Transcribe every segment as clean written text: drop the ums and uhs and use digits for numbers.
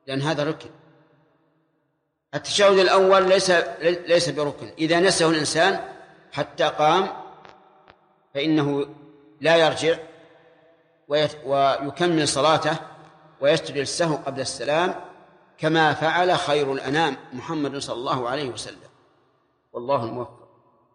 لأن هذا ركن. التشهد الأول ليس بركن، إذا نسيه الإنسان حتى قام فإنه لا يرجع ويكمل صلاته ويسجد للسهو قبل السلام كما فعل خير الأنام محمد صلى الله عليه وسلم، والله الموفق.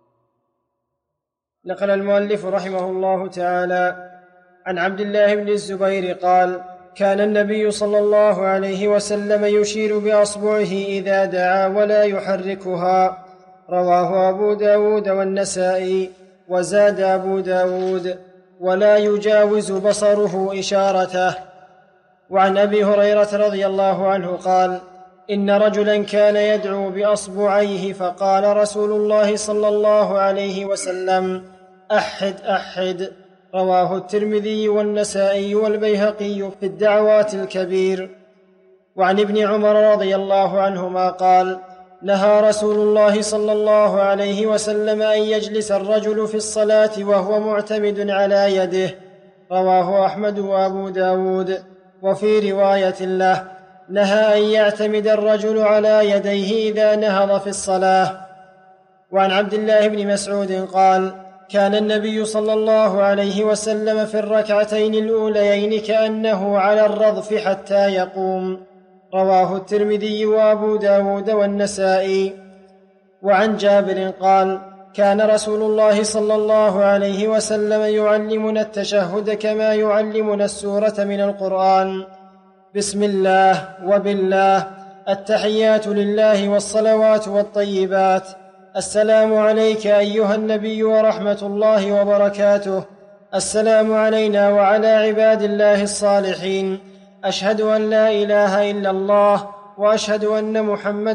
نقل المؤلف رحمه الله تعالى عن عبد الله بن الزبير قال: كان النبي صلى الله عليه وسلم يشير بأصبعه إذا دعا ولا يحركها. رواه أبو داود والنسائي. وزاد أبو داود: ولا يجاوز بصره إشارته. وعن أبي هريرة رضي الله عنه قال: إن رجلا كان يدعو بأصبعيه فقال رسول الله صلى الله عليه وسلم: أحد أحد. رواه الترمذي والنسائي والبيهقي في الدعوات الكبير. وعن ابن عمر رضي الله عنهما قال: نهى رسول الله صلى الله عليه وسلم أن يجلس الرجل في الصلاة وهو معتمد على يده. رواه أحمد وأبو داود. وفي رواية له: نهى أن يعتمد الرجل على يديه إذا نهض في الصلاة. وعن عبد الله بن مسعود قال: كان النبي صلى الله عليه وسلم في الركعتين الأوليين كأنه على الرضف حتى يقوم. رواه الترمذي وأبو داود والنسائي. وعن جابر قال: كان رسول الله صلى الله عليه وسلم يعلمنا التشهد كما يعلمنا السورة من القرآن: بسم الله وبالله، التحيات لله والصلوات والطيبات، السلام عليك أيها النبي ورحمة الله وبركاته، السلام علينا وعلى عباد الله الصالحين، أشهد أن لا إله إلا الله وأشهد أن محمد